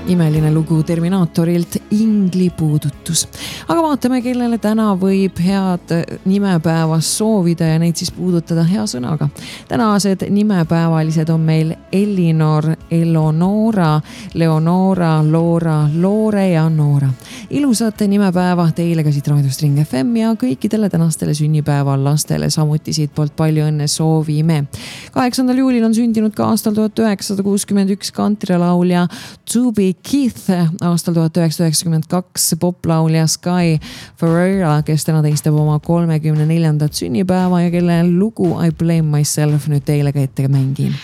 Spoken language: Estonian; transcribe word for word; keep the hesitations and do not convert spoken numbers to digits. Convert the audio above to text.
imeline lugu Terminaatorilt Ingli puudutus. Aga vaatame, kellele täna võib head nimepäevast soovida ja neid siis puudutada hea sõnaga. Tänased nimepäevalised on meil Elinor, Elonora, Leonora, Loora, Loore ja Noora. Ilusat nimepäeva teile ka siit raadiost Ring F M ja kõikidele tänastele sünnipäeval lastele samuti siit poolt palju õnne soovime. kaheksandal juulil on sündinud ka aastal tuhat üheksasada kuuskümmend üks kantrilaulja Toby Keith, aastal tuhat üheksasada üheksakümmend kaks poplaulja Sky Ferreira, kes täna teistab oma kolmekümne neljandat sünnipäeva ja kelle lugu I Blame Myself nüüd teile ka ette mängin.